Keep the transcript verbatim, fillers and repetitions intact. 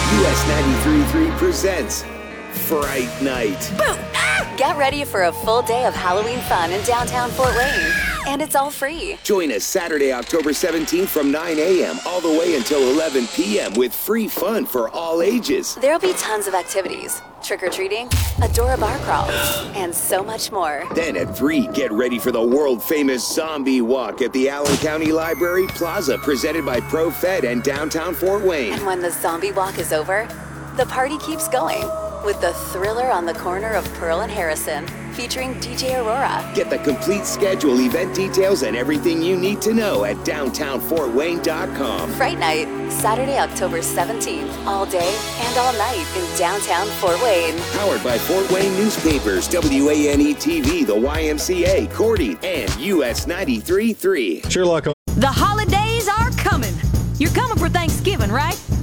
U S ninety-three point three presents Fright Night. Boo! Ah! Get ready for a full day of Halloween fun in downtown Fort Wayne. And it's all free. Join us Saturday, October seventeenth from nine a.m. all the way until eleven p.m. with free fun for all ages. There'll be tons of activities. Trick-or-treating, a Dora bar crawl, and so much more. Then at three, get ready for the world-famous Zombie Walk at the Allen County Library Plaza, presented by ProFed and downtown Fort Wayne. And when the Zombie Walk is over, the party keeps going with the Thriller on the corner of Pearl and Harrison, featuring D J Aurora. Get the complete schedule, event details, and everything you need to know at downtown fort wayne dot com. Fright Night, Saturday, October seventeenth, all day and all night in downtown Fort Wayne. Powered by Fort Wayne Newspapers, W A N E T V, the Y M C A, Cordy, and U S ninety-three point three. Sherlock. The holidays are coming. You're coming for Thanksgiving, right?